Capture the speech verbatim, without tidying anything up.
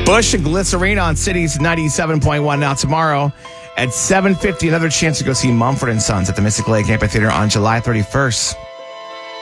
Bush and Glycerina on Cities ninety-seven point one. Now tomorrow at seven fifty, another chance to go see Mumford and Sons at the Mystic Lake Amphitheater on July thirty-first.